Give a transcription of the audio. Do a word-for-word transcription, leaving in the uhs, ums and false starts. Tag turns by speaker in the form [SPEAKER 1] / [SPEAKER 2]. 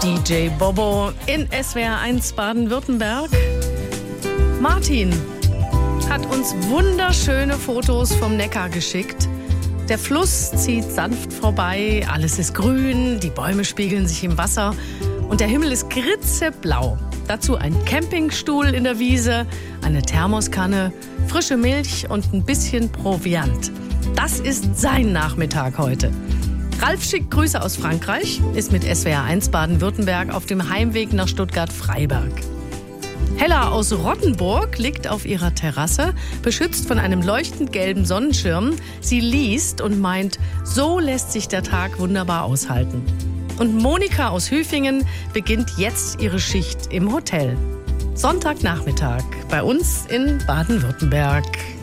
[SPEAKER 1] D J Bobo in S W R eins Baden-Württemberg. Martin hat uns wunderschöne Fotos vom Neckar geschickt. Der Fluss zieht sanft vorbei, alles ist grün, die Bäume spiegeln sich im Wasser und der Himmel ist kritzeblau. Dazu ein Campingstuhl in der Wiese, eine Thermoskanne, frische Milch und ein bisschen Proviant. Das ist sein Nachmittag heute. Ralf schickt Grüße aus Frankreich, ist mit S W R eins Baden-Württemberg auf dem Heimweg nach Stuttgart-Freiberg. Hella aus Rottenburg liegt auf ihrer Terrasse, beschützt von einem leuchtend gelben Sonnenschirm. Sie liest und meint, so lässt sich der Tag wunderbar aushalten. Und Monika aus Hüfingen beginnt jetzt ihre Schicht im Hotel. Sonntagnachmittag bei uns in Baden-Württemberg.